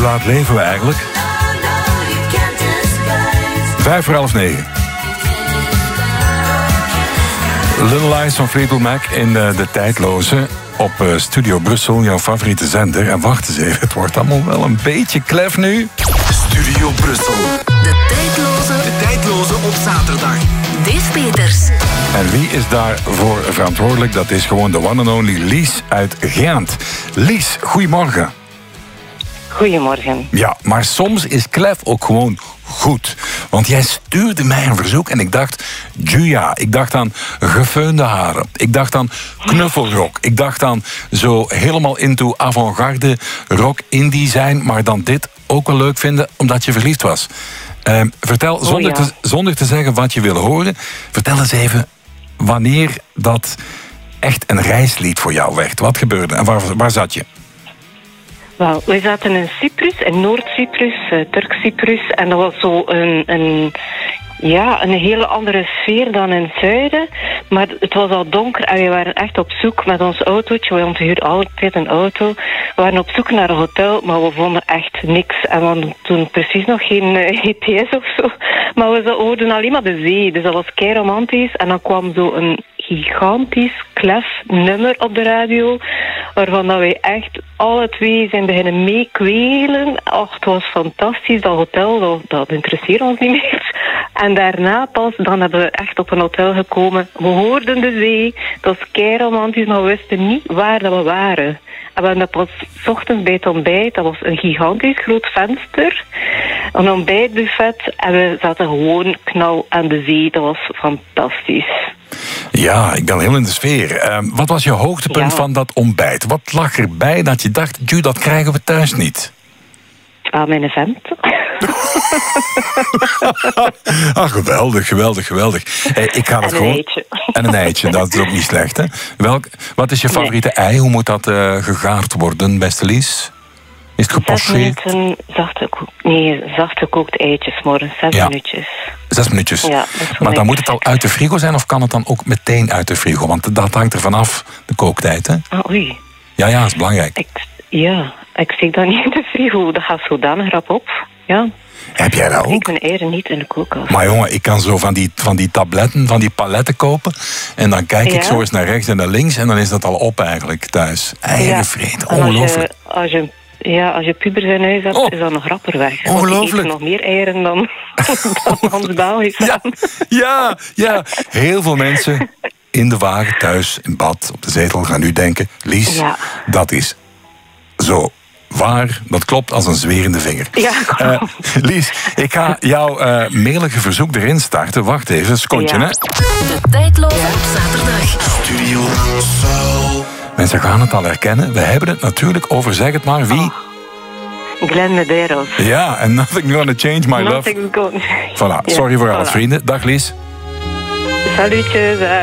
laat leven we eigenlijk? 9:05. Little Lies van Fleetwood Mac in de tijdloze op Studio Brussel, jouw favoriete zender. En wacht eens even, het wordt allemaal wel een beetje klef nu. Studio Brussel. De tijdloze op zaterdag. Dave Peters. En wie is daarvoor verantwoordelijk? Dat is gewoon de one and only Lies uit Gent. Lies, goedemorgen. Goedemorgen. Ja, maar soms is klef ook gewoon goed. Want jij stuurde mij een verzoek en ik dacht, Julia, ik dacht aan gefeunde haren. Ik dacht aan knuffelrok. Ik dacht aan zo helemaal into avant-garde rock indie zijn, maar dan dit ook wel leuk vinden omdat je verliefd was. Vertel, zonder te zeggen wat je wil horen, vertel eens even wanneer dat echt een reislied voor jou werd. Wat gebeurde en waar zat je? Wel, wij zaten in Cyprus, in Noord-Cyprus, Turk-Cyprus. En dat was zo een hele andere sfeer dan in het zuiden. Maar het was al donker en we waren echt op zoek met ons autootje. We onthuurden altijd een auto. We waren op zoek naar een hotel, maar we vonden echt niks. En we hadden toen precies nog geen GPS of zo. Maar we hoorden alleen maar de zee. Dus dat was kei romantisch. En dan kwam zo een gigantisch klef nummer op de radio, waarvan dat wij echt alle twee zijn beginnen meekwelen. Ach, het was fantastisch, dat hotel, dat interesseert ons niet meer. En daarna pas, dan hebben we echt op een hotel gekomen. We hoorden de zee, dat was kei romantisch, maar we wisten niet waar dat we waren. En we hadden dat pas 's ochtends bij het ontbijt, dat was een gigantisch groot venster, een ontbijtbuffet, en we zaten gewoon knal aan de zee, dat was fantastisch. Ja, ik ben heel in de sfeer. Wat was je hoogtepunt van dat ontbijt? Wat lag erbij dat je dacht, Ju, dat krijgen we thuis niet? Ah, mijn vent. Ah, geweldig. Ik ga het en gewoon. Een eitje. En een eitje, dat is ook niet slecht, hè? Wat is je favoriete ei? Hoe moet dat gegaard worden, beste Lies? Is het gepocheerd? 6 minuten zacht gekookt eitjes morgens. 6 minuutjes. 6 minuutjes. Ja, maar dan moet het al uit de frigo zijn of kan het dan ook meteen uit de frigo? Want dat hangt er vanaf, de kooktijd, hè? Ah, oei. Ja, dat is belangrijk. Ik steek dat niet in de frigo. Dat gaat zodanig rap op. Ja. Heb jij dat ook? Ik mijn eieren niet in de koelkast. Maar jongen, ik kan zo van die tabletten, van die paletten kopen. En dan kijk ik zo eens naar rechts en naar links. En dan is dat al op eigenlijk thuis. Eieren vreten, ongelooflijk. Als je pubers in huis hebt, is dat nog rapper weg. Ongelooflijk. Want die eten nog meer eieren dan ons Belgisch. Ja. Heel veel mensen in de wagen, thuis, in bad, op de zetel gaan nu denken, Lies, dat is zo waar, dat klopt als een zwerende vinger. Ja, Lies, ik ga jouw mailige verzoek erin starten. Wacht even, een secondje, hè. De tijdloze op zaterdag. Studio Brussel. Mensen gaan het al herkennen. We hebben het natuurlijk over, zeg het maar, wie? Glenn Medeiros. Ja, and nothing gonna change my love. Nothing gonna... Voilà, sorry voor alles, vrienden. Dag Lies. Salutjes.